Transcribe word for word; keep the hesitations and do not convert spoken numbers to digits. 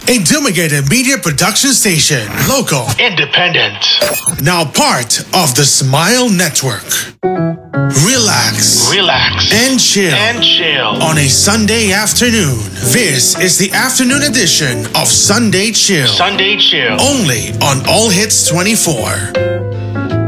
A Dumigated Media Production Station. Local. Independent. Now part of the Smile Network. Relax. Relax. And chill. And chill. On a Sunday afternoon. This is the afternoon edition of Sunday Chill. Sunday Chill. Only on All Hits twenty-four.